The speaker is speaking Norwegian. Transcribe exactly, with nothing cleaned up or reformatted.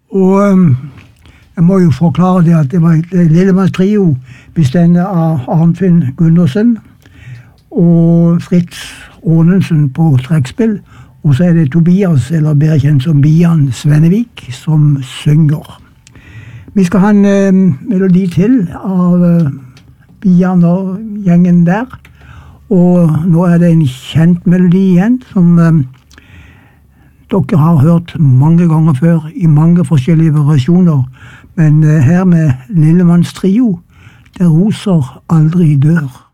Og um, jeg må jo forklare det at det var et Lillemannstrio bestående av Arnfinn Gundersen og Fritz Aanensen på trekkspill, og så er det Tobias, eller bedre kjent som Bian Svennevik, som synger. Vi skal ha en uh, melodi til av uh, Bian og gjengen der, og nå er det en kjent melodi igjen, som uh, dere har hørt mange ganger før, i mange forskjellige variasjoner, men uh, her med Lillemannstrio, det roser aldri dør.